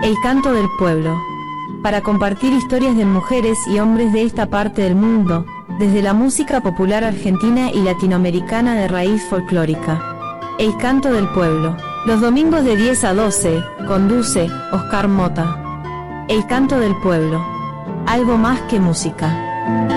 El canto del pueblo. Para compartir historias de mujeres y hombres de esta parte del mundo, desde la música popular argentina y latinoamericana de raíz folclórica. El canto del pueblo. Los domingos de 10 a 12, conduce Oscar Mota. El canto del pueblo. Algo más que música.